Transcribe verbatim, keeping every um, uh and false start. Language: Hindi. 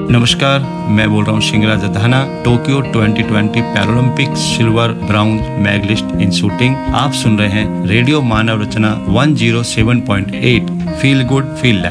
नमस्कार, मैं बोल रहा हूँ शिंगराज Adhana. Tokyo twenty twenty Paralympic silver brown medallist इन शूटिंग। आप सुन रहे हैं रेडियो मानव रचना one zero seven point eight feel good feel like.